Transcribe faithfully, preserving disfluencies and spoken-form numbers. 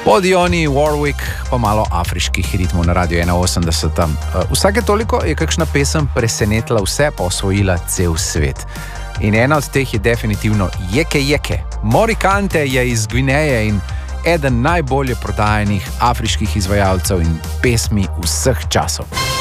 Po Dionii Warwick pa malo afriških ritmov na Radio ena osemdeset. Vsake toliko je kakšna pesem presenetila vse, pa osvojila cel svet. In ena od teh je definitivno Yeke Yeke. Morikante je iz Gvineje in eden najbolje prodajenih afriških izvajalcev in pesmi vseh časov.